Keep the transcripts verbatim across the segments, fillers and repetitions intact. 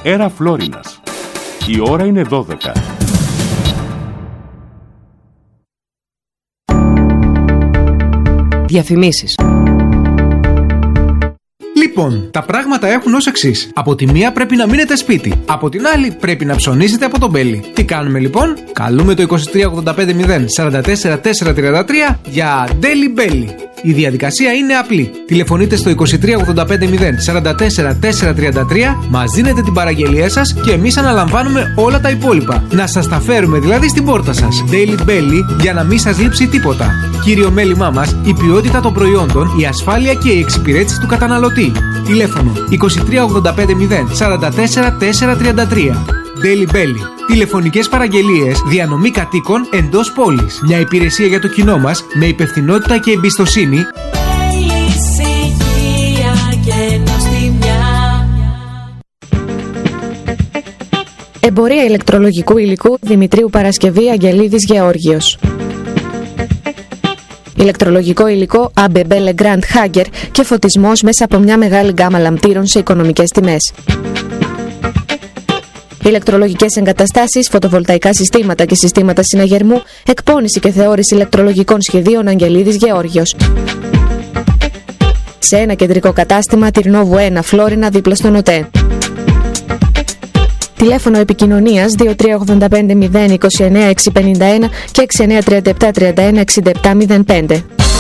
Έρα Φλόρινας. Η ώρα είναι δώδεκα. Διαφημίσεις. Λοιπόν, τα πράγματα έχουν ως εξής. Από τη μία πρέπει να μείνετε σπίτι. Από την άλλη πρέπει να ψωνίσετε από τον Μπέλι. Τι κάνουμε λοιπόν? Καλούμε το είκοσι τρία ογδόντα πέντε μηδέν σαράντα τέσσερα τετρακόσια τριάντα τρία για Daily Belly. Η διαδικασία είναι απλή. Τηλεφωνείτε στο είκοσι τρία ογδόντα πέντε μηδέν σαράντα τέσσερα τετρακόσια τριάντα τρία, μας δίνετε την παραγγελία σας και εμείς αναλαμβάνουμε όλα τα υπόλοιπα. Να σας τα φέρουμε δηλαδή στην πόρτα σας. Daily Belly για να μην σας λείψει τίποτα. Κύριο μέλημά μας, η ποιότητα των προϊόντων, η ασφάλεια και η εξυπηρέτηση του καταναλωτή. Τηλέφωνο είκοσι τρία ογδόντα πέντε μηδέν σαράντα τέσσερα τετρακόσια τριάντα τρία. Daily Belly. Τηλεφωνικές παραγγελίες, διανομή κατοίκων εντός πόλης. Μια υπηρεσία για το κοινό μας με υπευθυνότητα και εμπιστοσύνη. Εμπορία ηλεκτρολογικού υλικού Δημητρίου Παρασκευή Αγγελίδης Γεώργιος. Ηλεκτρολογικό υλικό έι μπι μπι Legrand Hager και φωτισμός μέσα από μια μεγάλη γκάμα λαμπτήρων σε οικονομικές τιμές. Ηλεκτρολογικές εγκαταστάσεις, φωτοβολταϊκά συστήματα και συστήματα συναγερμού, εκπώνηση και θεώρηση ηλεκτρολογικών σχεδίων Αγγελίδης Γεώργιος. Σε ένα κεντρικό κατάστημα, Τυρνόβου ένα, Φλόρινα, δίπλα στον ΟΤΕ. Τηλέφωνο επικοινωνίας δύο τρία ογδόντα πέντε μηδέν είκοσι εννέα εξακόσια πενήντα ένα και έξι εννέα τριάντα επτά τριάντα ένα εξήντα επτά μηδέν πέντε.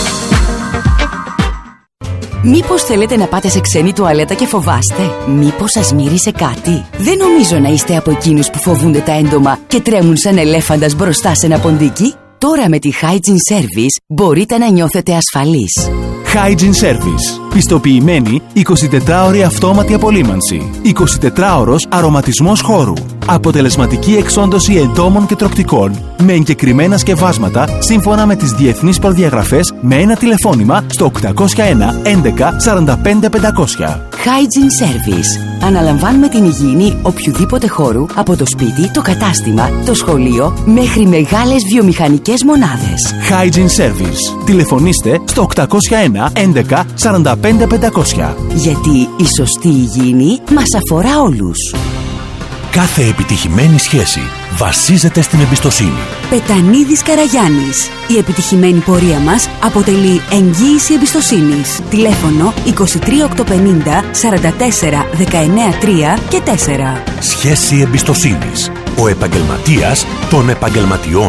Μήπως θέλετε να πάτε σε ξένη τουαλέτα και φοβάστε? Μήπως σας μύρισε κάτι? Δεν νομίζω να είστε από εκείνους που φοβούνται τα έντομα και τρέμουν σαν ελέφαντας μπροστά σε ένα ποντίκι. Τώρα με τη Hygiene Service μπορείτε να νιώθετε ασφαλείς. Hygiene Service. Πιστοποιημένη εικοσιτετράωρη αυτόματη απολύμανση. εικοσιτετράωρος αρωματισμός χώρου. Αποτελεσματική εξόντωση εντόμων και τροκτικών με εγκεκριμένα σκευάσματα σύμφωνα με τις διεθνείς προδιαγραφές με ένα τηλεφώνημα στο οκτακόσια ένα έντεκα σαράντα πέντε πεντακόσια. Hygiene Service. Αναλαμβάνουμε την υγιεινή οποιοδήποτε χώρου από το σπίτι, το κατάστημα, το σχολείο μέχρι μεγάλες βιομηχανικές μονάδες. Hygiene Service. Τηλεφωνήστε στο οκτακόσια ένα έντεκα σαράντα πέντε πεντακόσια. Γιατί η σωστή υγιεινή μας αφορά όλους. Κάθε επιτυχημένη σχέση βασίζεται στην εμπιστοσύνη. Πετανίδης Καραγιάννης. Η επιτυχημένη πορεία μας αποτελεί εγγύηση εμπιστοσύνης. Τηλέφωνο είκοσι τρία οκτακόσια πενήντα σαράντα τέσσερα δεκαεννέα τρία και τέσσερα. Σχέση εμπιστοσύνης. Ο επαγγελματίας των επαγγελματιών.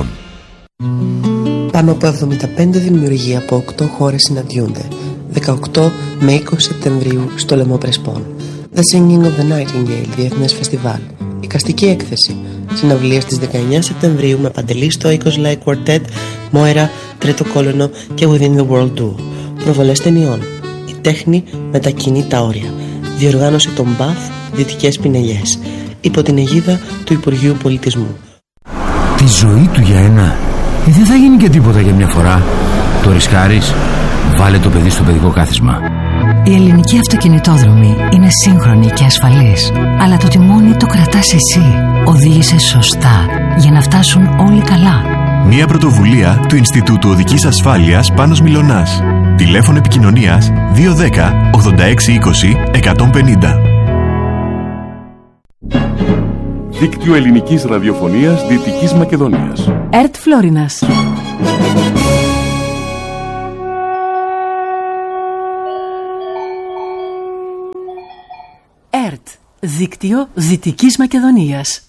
Πάνω από εβδομήντα πέντε δημιουργοί από οκτώ χώρες συναντιούνται. δεκαοκτώ με είκοσι Σεπτεμβρίου στο Λεμό Πρεσπών. The Singing of the Nightingale, Διεθνές Φεστιβάλ. Εικαστική έκθεση. Συναυλία στις δεκαεννέα Σεπτεμβρίου με Παντελή Στόικος Live Quartet, Μόερα, Τρίτο Κόλωνο και Within the World Tour. Προβολές ταινιών. Η τέχνη μετακινεί τα όρια. Διοργάνωση των Μπαθ, Δυτικές Πινελιές. Υπό την αιγίδα του Υπουργείου Πολιτισμού. Τη ζωή του για ένα. Ε, δεν θα γίνει και τίποτα για μια φορά. Το ρισκάρεις? Βάλε το παιδί στο παιδικό κάθισμα. Η ελληνική αυτοκινητόδρομη είναι σύγχρονη και ασφαλής, αλλά το τιμόνι το κρατάς εσύ. Οδήγησε σωστά για να φτάσουν όλοι καλά. Μια πρωτοβουλία του Ινστιτούτου Οδικής Ασφάλειας Πάνος Μιλωνάς. Τηλέφωνο επικοινωνίας δύο ένα μηδέν ογδόντα έξι είκοσι εκατόν πενήντα. Δίκτυο ελληνικής ραδιοφωνίας Δυτικής Μακεδονίας. ΕΡΤ Φλόρινας. ΕΡΤ, Δίκτυο Δυτικής Μακεδονίας.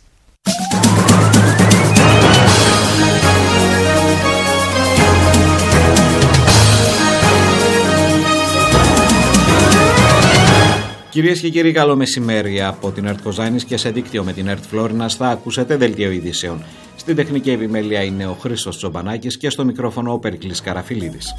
Κυρίες και κύριοι, καλό μεσημέρι από την ΕΡΤ Κοζάνης και σε δίκτυο με την ΕΡΤ Φλόρινας θα ακούσετε δελτίο ειδήσεων. Στην τεχνική επιμέλεια είναι ο Χρήστος Τσομπανάκης και στο μικρόφωνο ο Περικλής Καραφιλίδης.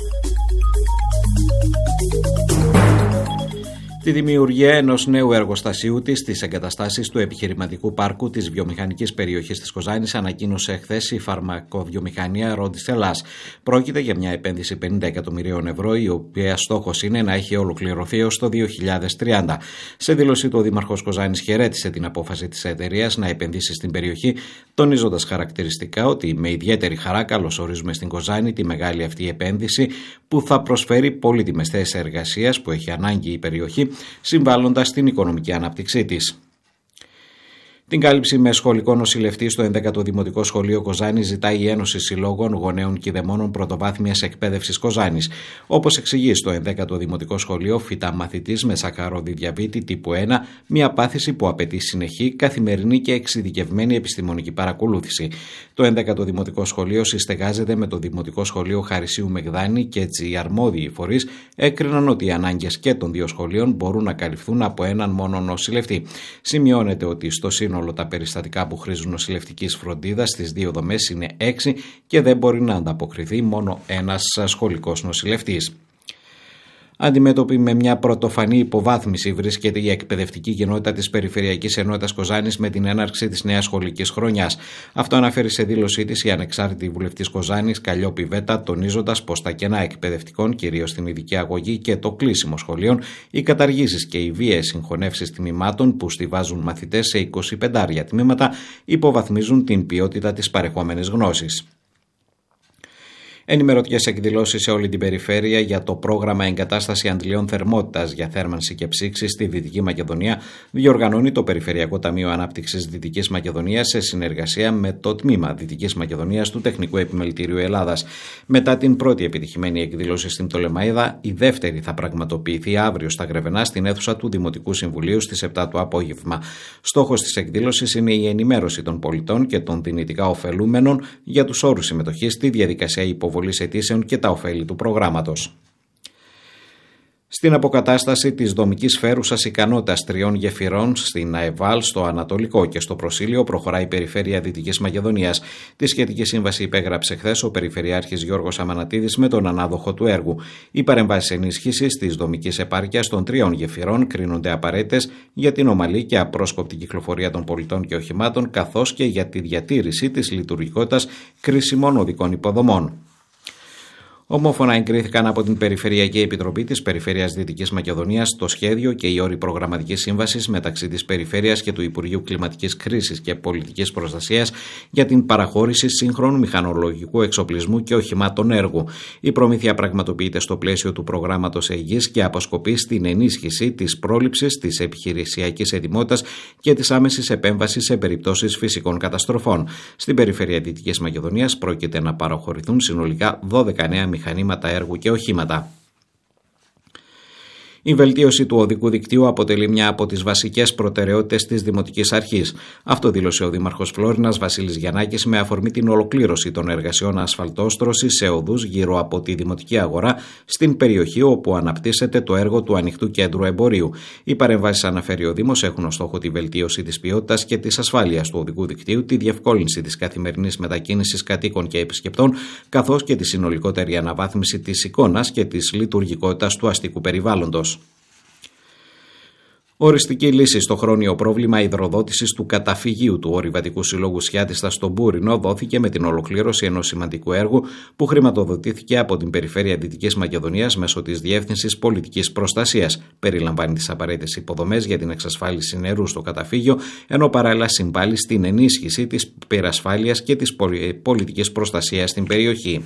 Τη δημιουργία ενός νέου εργοστασίου της στις εγκαταστάσεις του επιχειρηματικού πάρκου της βιομηχανικής περιοχής της Κοζάνης ανακοίνωσε χθες η φαρμακοβιομηχανία Ρόντις Ελλάς. Πρόκειται για μια επένδυση πενήντα εκατομμυρίων ευρώ, η οποία στόχος είναι να έχει ολοκληρωθεί ως το δύο χιλιάδες τριάντα. Σε δήλωσή του, ο Δήμαρχος Κοζάνης χαιρέτησε την απόφαση της εταιρείας να επενδύσει στην περιοχή, τονίζοντας χαρακτηριστικά ότι με ιδιαίτερη χαρά καλωσορίζουμε στην Κοζάνη τη μεγάλη αυτή επένδυση που θα προσφέρει πολύτιμες θέσεις εργασίας που έχει ανάγκη η περιοχή, συμβάλλοντας στην οικονομική ανάπτυξή της. Την κάλυψη με σχολικό νοσηλευτή στο ενδέκατο Δημοτικό Σχολείο Κοζάνης ζητάει η Ένωση Συλλόγων Γονέων Κηδεμόνων Πρωτοβάθμιας Εκπαίδευσης Κοζάνης. Όπως εξηγεί στο ενδέκατο Δημοτικό Σχολείο, φυτά μαθητής με σακαρόδι διαβήτη τύπου ένα, μια πάθηση που απαιτεί συνεχή, καθημερινή και εξειδικευμένη επιστημονική παρακολούθηση. Το ενδέκατο Δημοτικό Σχολείο συστεγάζεται με το Δημοτικό Σχολείο Χαρισίου Μεγδάνη και έτσι οι αρμόδιοι φορείς έκριναν ότι οι ανάγκες και των δύο σχολείων μπορούν να καλυφθούν από έναν μόνο νοσηλευτή. Σημειώνεται ότι στο σύνολο όλα τα περιστατικά που χρήζουν νοσηλευτικής φροντίδας στις δύο δομές είναι έξι και δεν μπορεί να ανταποκριθεί μόνο ένας σχολικός νοσηλευτής. Αντιμέτωπη με μια πρωτοφανή υποβάθμιση βρίσκεται η εκπαιδευτική κοινότητα της Περιφερειακής Ενότητας Κοζάνης με την έναρξη της νέας σχολικής χρονιάς. Αυτό αναφέρει σε δήλωσή της η ανεξάρτητη βουλευτής Κοζάνης Καλλιόπη Βέτα, τονίζοντας πως τα κενά εκπαιδευτικών, κυρίως στην ειδική αγωγή και το κλείσιμο σχολείων, οι καταργήσεις και οι βίαιες συγχωνεύσεις τμήματων που στιβάζουν μαθητές σε εικοσιπεντάρια τμήματα υποβαθμίζουν την ποιότητα της παρεχόμενης γνώσης. Ενημερωτικές εκδηλώσεις σε όλη την περιφέρεια για το πρόγραμμα Εγκατάσταση Αντλιών Θερμότητας για θέρμανση και ψήξη στη Δυτική Μακεδονία διοργανώνει το Περιφερειακό Ταμείο Ανάπτυξης Δυτικής Μακεδονίας σε συνεργασία με το Τμήμα Δυτικής Μακεδονίας του Τεχνικού Επιμελητήριου Ελλάδας. Μετά την πρώτη επιτυχημένη εκδήλωση στην Πτολεμαΐδα, η δεύτερη θα πραγματοποιηθεί αύριο στα Γρεβενά στην αίθουσα του Δημοτικού Συμβουλίου στις επτά το απόγευμα. Στόχος της εκδήλωσης είναι η ενημέρωση των πολιτών και των δυνητικά ωφελούμενων για τους όρους συμμετοχής στη διαδικασία υποβολής αιτήσεων και τα ωφέλη του προγράμματος. Στην αποκατάσταση της δομικής φέρουσας ικανότητας τριών γεφυρών στην ΑΕΒΑΛ, στο Ανατολικό και στο Προσήλιο προχωράει η Περιφέρεια Δυτικής Μακεδονίας. Τη σχετική σύμβαση υπέγραψε χθες ο Περιφερειάρχης Γιώργος Αμανατίδης με τον ανάδοχο του έργου. Οι παρεμβάσεις ενίσχυσης της δομικής επάρκειας των τριών γεφυρών κρίνονται απαραίτητες για την ομαλή και απρόσκοπτη κυκλοφορία των πολιτών και οχημάτων, καθώς και για τη διατήρηση της λειτουργικότητας κρίσιμων οδικών υποδομών. Ομόφωνα εγκρίθηκαν από την Περιφερειακή Επιτροπή της Περιφέρειας Δυτικής Μακεδονίας το σχέδιο και οι όροι προγραμματικής σύμβασης μεταξύ της Περιφέρειας και του Υπουργείου Κλιματικής Κρίσης και Πολιτικής Προστασίας για την παραχώρηση σύγχρονου μηχανολογικού εξοπλισμού και οχημάτων έργου. Η προμήθεια πραγματοποιείται στο πλαίσιο του προγράμματος Αιγής και αποσκοπεί στην ενίσχυση της πρόληψης, της επιχειρησιακής ετοιμότητας και της άμεσης επέμβασης σε περιπτώσεις φυσικών καταστροφών. Στην Περιφέρεια Δυτικής Μακεδονίας πρόκειται να παραχωρηθούν συνολικά δώδεκα νέα μηχανήματα έργου και οχήματα. Η βελτίωση του οδικού δικτύου αποτελεί μια από τις βασικές προτεραιότητες της Δημοτικής Αρχής. Αυτό δήλωσε ο Δήμαρχος Φλόρινας Βασίλης Γιαννάκης με αφορμή την ολοκλήρωση των εργασιών ασφαλτόστρωσης σε οδούς γύρω από τη Δημοτική Αγορά στην περιοχή όπου αναπτύσσεται το έργο του Ανοιχτού Κέντρου Εμπορίου. Οι παρεμβάσεις, αναφέρει ο Δήμος, έχουν ως στόχο τη βελτίωση της ποιότητας και της ασφάλειας του οδικού δικτύου, τη διευκόλυνση της καθημερινής μετακίνησης κατοίκων και επισκεπτών, καθώς και τη συνολικότερη αναβάθμιση της εικόνας και της λειτουργικότητας του αστικού περιβάλλοντος. Οριστική λύση στο χρόνιο πρόβλημα υδροδότησης του καταφυγίου του Ορειβατικού Συλλόγου Σιάτιστα στο Μπούρινο δόθηκε με την ολοκλήρωση ενός σημαντικού έργου που χρηματοδοτήθηκε από την Περιφέρεια Δυτικής Μακεδονίας μέσω της Διεύθυνσης Πολιτικής Προστασίας. Περιλαμβάνει τις απαραίτητες υποδομές για την εξασφάλιση νερού στο καταφύγιο, ενώ παράλληλα συμβάλλει στην ενίσχυση της πυρασφάλειας και της πολιτικής προστασίας στην περιοχή.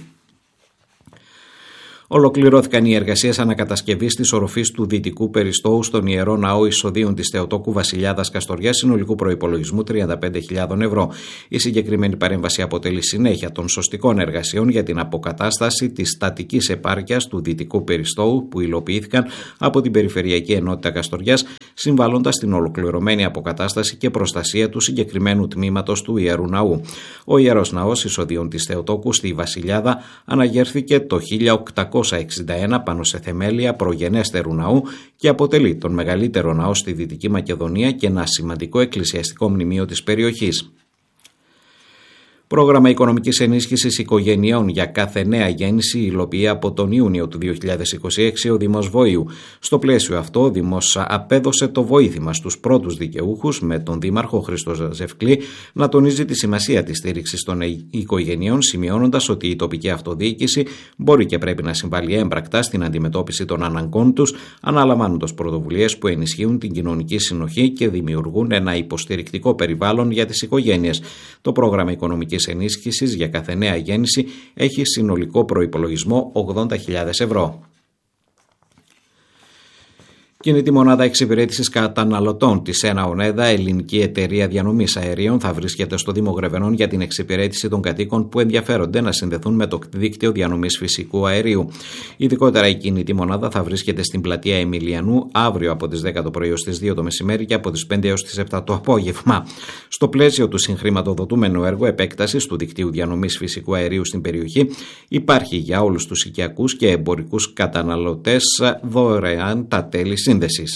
Ολοκληρώθηκαν οι εργασίες ανακατασκευής της οροφής του δυτικού περιστώου στον Ιερό Ναό Εισοδίων της Θεοτόκου Βασιλιάδας Καστοριάς συνολικού προϋπολογισμού τριάντα πέντε χιλιάδες ευρώ. Η συγκεκριμένη παρέμβαση αποτελεί συνέχεια των σωστικών εργασιών για την αποκατάσταση της στατικής επάρκειας του δυτικού περιστώου που υλοποιήθηκαν από την Περιφερειακή Ενότητα Καστοριάς, συμβάλλοντας στην ολοκληρωμένη αποκατάσταση και προστασία του συγκεκριμένου τμήματος του Ιερού Ναού. Ο Ιερός Ναός Εισοδίων της Θεοτόκου στη Βασιλιάδα αναγέρθηκε το χίλια οκτακόσια εξήντα ένα πάνω σε θεμέλια προγενέστερου ναού και αποτελεί τον μεγαλύτερο ναό στη Δυτική Μακεδονία και ένα σημαντικό εκκλησιαστικό μνημείο της περιοχής. Πρόγραμμα οικονομικής ενίσχυσης οικογενειών για κάθε νέα γέννηση υλοποιεί από τον Ιούνιο του δύο χιλιάδες είκοσι έξι ο Δήμος Βόηου. Στο πλαίσιο αυτό, ο Δήμος απέδωσε το βοήθημα στους πρώτους δικαιούχους με τον Δήμαρχο Χρήστο Ζευκλή να τονίζει τη σημασία της στήριξης των οικογενειών, σημειώνοντας ότι η τοπική αυτοδιοίκηση μπορεί και πρέπει να συμβάλλει έμπρακτα στην αντιμετώπιση των αναγκών τους, αναλαμβάνοντας πρωτοβουλίες που ενισχύουν την κοινωνική συνοχή και δημιουργούν ένα υποστηρικτικό περιβάλλον για τις οικογένειες. Το πρόγραμμα οικονομικής ενίσχυσης για κάθε νέα γέννηση έχει συνολικό προϋπολογισμό ογδόντα χιλιάδες ευρώ. Κινητή μονάδα εξυπηρέτησης καταναλωτών της ΕΝΑ ΟΝΕΔΑ, ελληνική εταιρεία διανομής αερίων, θα βρίσκεται στο Δήμο Γρεβενών για την εξυπηρέτηση των κατοίκων που ενδιαφέρονται να συνδεθούν με το δίκτυο διανομής φυσικού αερίου. Ειδικότερα, η κινητή μονάδα θα βρίσκεται στην πλατεία Εμιλιανού αύριο από τις δέκα το πρωί ως τις δύο το μεσημέρι και από τις πέντε έως τις επτά το απόγευμα. Στο πλαίσιο του συγχρηματοδοτούμενου έργου επέκτασης του δικτύου διανομής φυσικού αερίου στην περιοχή, υπάρχει για όλους τους οικιακούς και εμπορικούς καταναλωτές δωρεάν τα τέλη σύνδεσης.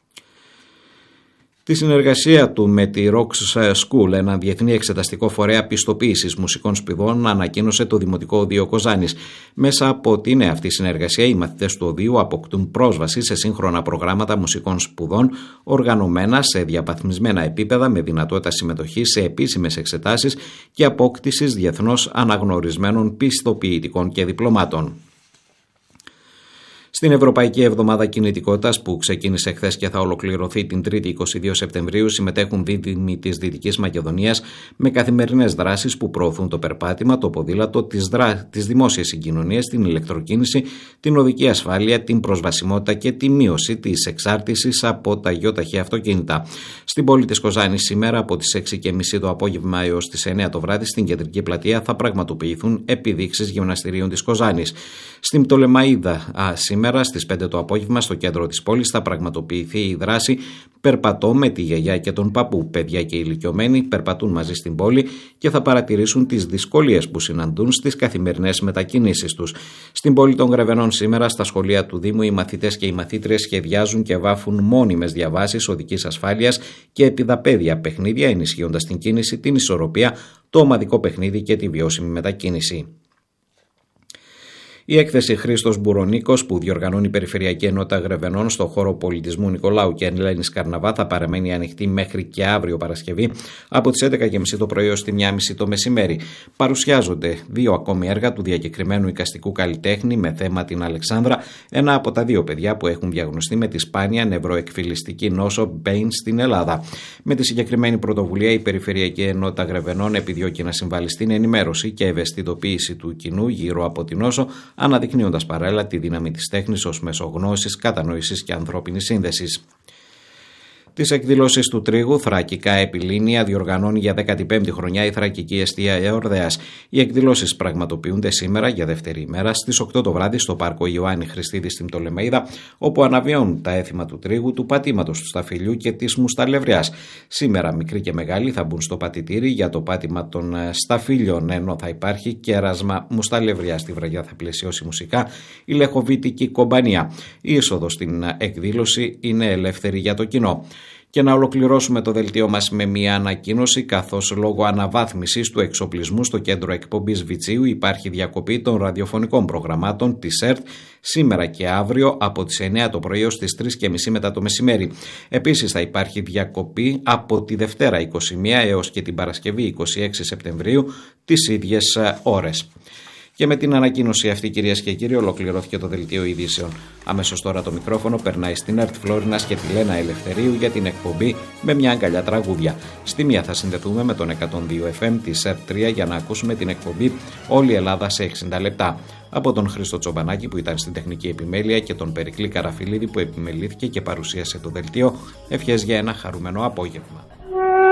Τη συνεργασία του με τη Rocks School, ένα διεθνή εξεταστικό φορέα πιστοποίησης μουσικών σπουδών, ανακοίνωσε το Δημοτικό Οδείο Κοζάνης. Μέσα από την νέα αυτή συνεργασία, οι μαθητές του Οδείου αποκτούν πρόσβαση σε σύγχρονα προγράμματα μουσικών σπουδών, οργανωμένα σε διαβαθμισμένα επίπεδα, με δυνατότητα συμμετοχής σε επίσημες εξετάσεις και απόκτησης διεθνώς αναγνωρισμένων πιστοποιητικών και διπλωμάτων. Στην Ευρωπαϊκή Εβδομάδα Κινητικότητας, που ξεκίνησε χθες και θα ολοκληρωθεί την Τρίτη είκοσι δύο Σεπτεμβρίου, συμμετέχουν δήμοι της Δυτικής Μακεδονίας με καθημερινές δράσεις που προωθούν το περπάτημα, το ποδήλατο, τις, δρά... τις δημόσιες συγκοινωνίες, την ηλεκτροκίνηση, την οδική ασφάλεια, την προσβασιμότητα και τη μείωση της εξάρτησης από τα γιοταχή αυτοκίνητα. Στην πόλη της Κοζάνης σήμερα από τις έξι και μισή το απόγευμα έως τις εννέα το βράδυ στην κεντρική πλατεία θα πραγματοποιηθούν επιδείξεις γυμναστηρίων της Κοζάνης. Στην Πτολεμαΐδα σήμερα στις πέντε το απόγευμα στο κέντρο της πόλης θα πραγματοποιηθεί η δράση «Περπατώ με τη γιαγιά και τον παππού». Παιδιά και ηλικιωμένοι περπατούν μαζί στην πόλη και θα παρατηρήσουν τις δυσκολίες που συναντούν στις καθημερινές μετακινήσεις τους. Στην πόλη των Γρεβενών σήμερα στα σχολεία του Δήμου οι μαθητές και οι μαθήτριες σχεδιάζουν και βάφουν μόνιμες διαβάσεις οδικής ασφάλειας και επιδαπέδια παιχνίδια, ενισχύοντας την κίνηση, την ισορροπία, το ομαδικό παιχνίδι και τη βιώσιμη μετακίνηση. Η έκθεση Χρήστος Μπουρονίκος, που διοργανώνει η Περιφερειακή Ενότητα Γρεβενών στο χώρο πολιτισμού Νικολάου και Ελένης Καρναβά, θα παραμένει ανοιχτή μέχρι και αύριο Παρασκευή από τις έντεκα και μισή το πρωί ως τη μία και μισή το μεσημέρι. Παρουσιάζονται δύο ακόμη έργα του διακεκριμένου εικαστικού καλλιτέχνη με θέμα την Αλεξάνδρα, ένα από τα δύο παιδιά που έχουν διαγνωστεί με τη σπάνια νευροεκφυλιστική νόσο Μπέιν στην Ελλάδα. Με τη συγκεκριμένη πρωτοβουλία, η Περιφερειακή Ενότητα Γρεβενών επιδιώκει να συμβάλλει στην ενημέρωση και ευαισθητοποίηση του κοινού γύρω από την νόσο, αναδεικνύοντας παράλληλα τη δύναμη της τέχνης ως μέσο γνώσης, κατανόησης και ανθρώπινης σύνδεσης. Τις εκδηλώσεις του Τρίγου Θρακικά Επιλήνια διοργανώνει για δέκατη πέμπτη χρονιά η Θρακική Εστία Εορδέας. Οι εκδηλώσεις πραγματοποιούνται σήμερα για δεύτερη ημέρα στις οκτώ το βράδυ στο πάρκο Ιωάννη Χριστίδη στην Πτολεμαΐδα, όπου αναβιώνουν τα έθιμα του τρίγου, του πατήματος του σταφυλιού και της μουσταλευριάς. Σήμερα μικροί και μεγάλοι θα μπουν στο πατητήρι για το πάτημα των σταφύλιων, ενώ θα υπάρχει κέρασμα μουσταλευριάς. Στη βραδιά θα πλαισιώσει μουσικά η Λεχοβίτικη Κομπανία. Η είσοδος στην εκδήλωση είναι ελεύθερη για το κοινό. Και να ολοκληρώσουμε το δελτίο μας με μια ανακοίνωση, καθώς λόγω αναβάθμισης του εξοπλισμού στο κέντρο εκπομπής Βιτσίου υπάρχει διακοπή των ραδιοφωνικών προγραμμάτων της ΕΡΤ σήμερα και αύριο από τις εννέα το πρωί ως τις τρεις και μισή μετά το μεσημέρι. Επίσης θα υπάρχει διακοπή από τη Δευτέρα είκοσι μία έως και την Παρασκευή είκοσι έξι Σεπτεμβρίου τις ίδιες ώρες. Και με την ανακοίνωση αυτή, κυρίες και κύριοι, ολοκληρώθηκε το δελτίο ειδήσεων. Αμέσως τώρα το μικρόφωνο περνάει στην ΕΡΤ Φλόρινας και τη Λένα Ελευθερίου για την εκπομπή με μια αγκαλιά τραγούδια. Στη μία θα συνδεθούμε με τον εκατόν δύο εφ εμ της ΕΡΤ τρία για να ακούσουμε την εκπομπή Όλη η Ελλάδα σε εξήντα λεπτά. Από τον Χρήστο Τσομπανάκη που ήταν στην τεχνική επιμέλεια και τον Περικλή Καραφιλίδη που επιμελήθηκε και παρουσίασε το δελτίο, ευχές για ένα χαρούμενο απόγευμα.